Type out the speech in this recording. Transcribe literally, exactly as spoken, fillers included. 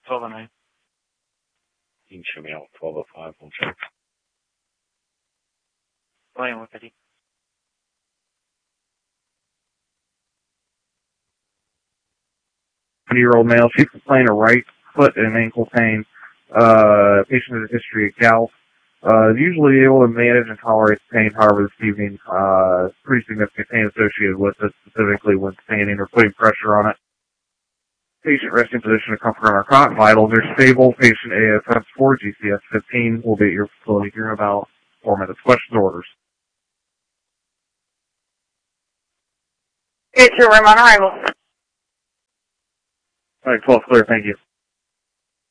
twelve oh nine. You can show me out twelve oh five, we'll check. Volume one fifty. twenty-year-old male. She complained of right foot and ankle pain. Uh, patient has a history of gout. Uh, usually able to manage and tolerate the pain. However, this evening, uh, pretty significant pain associated with it, specifically when standing or putting pressure on it. Patient resting position to comfort on our cot. Vitals are stable. Patient A F S four, G C S fifteen. Will be at your facility here in about four minutes. Questions, orders. It's your room on arrival. All right, twelve clear. Thank you.